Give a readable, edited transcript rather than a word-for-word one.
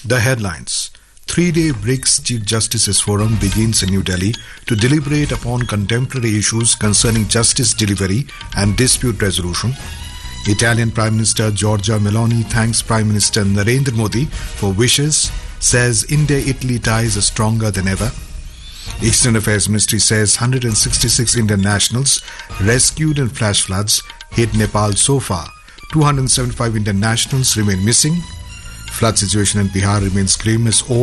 The headlines. 3-day BRICS Chief Justices Forum begins in New Delhi to deliberate upon contemporary issues concerning justice delivery and dispute resolution. Italian Prime Minister Giorgia Meloni thanks Prime Minister Narendra Modi for wishes, says India-Italy ties are stronger than ever. Eastern Affairs Ministry says 166 Indian nationals rescued in flash floods hit Nepal so far. 275 Indian nationals remain missing. Flood situation in Bihar remains grim as all